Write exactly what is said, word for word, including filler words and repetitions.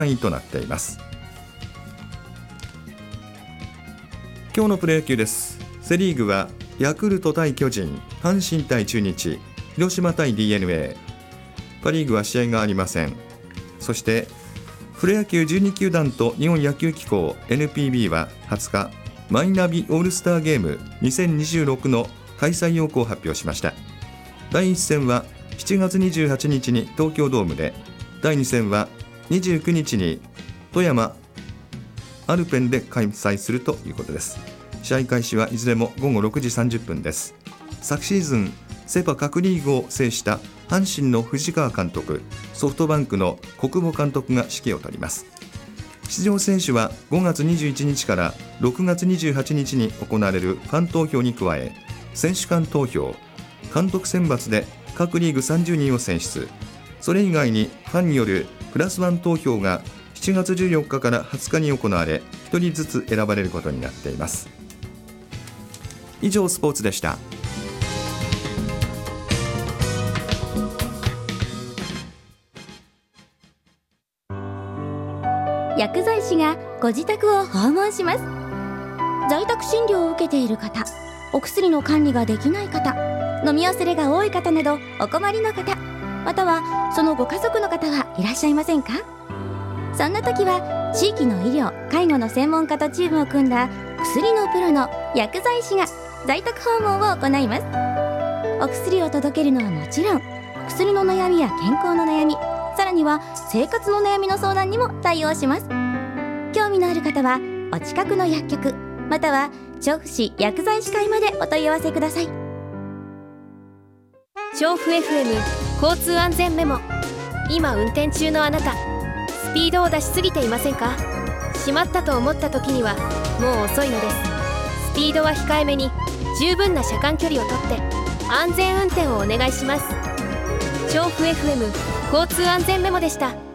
位となっています。今日のプロ野球です。セリーグはヤクルト対巨人、阪神対中日、広島対 ディーエヌエー、 パリーグは試合がありません。そしてプロ野球じゅうに球団と日本野球機構 エヌピービー ははつかマイナビオールスターゲームにせんにじゅうろくの開催要項を発表しました。だいいち戦はしちがつにじゅうはちにちに東京ドームで、だいに戦はにじゅうくにちに富山アルペンで開催するということです。試合開始はいずれもごごろくじさんじゅっぷんです。昨シーズンセパ各リーグを制した阪神の藤川監督、ソフトバンクの小久保監督が指揮を執ります。出場選手はごがつにじゅういちにちからろくがつにじゅうはちにちに行われるファン投票に加え、選手間投票、監督選抜で各リーグさんじゅうにんを選出、それ以外にファンによるプラスワン投票がしちがつじゅうよっかからはつかに行われ、ひとりずつ選ばれることになっています。以上スポーツでした。 薬剤師がご自宅を訪問します。在宅診療を受けている方、お薬の管理ができない方、飲み忘れが多い方などお困りの方、またはそのご家族の方はいらっしゃいませんか？そんな時は地域の医療・介護の専門家とチームを組んだ薬のプロの薬剤師が在宅訪問を行います。お薬を届けるのはもちろん、薬の悩みや健康の悩み、さらには生活の悩みの相談にも対応します。興味のある方はお近くの薬局または調布市薬剤師会までお問い合わせください。 調布 エフエム 交通安全メモ。今運転中のあなた、スピードを出しすぎていませんか？しまったと思った時にはもう遅いのです。スピードは控えめに、十分な車間距離をとって安全運転をお願いします。調布 エフエム 交通安全メモでした。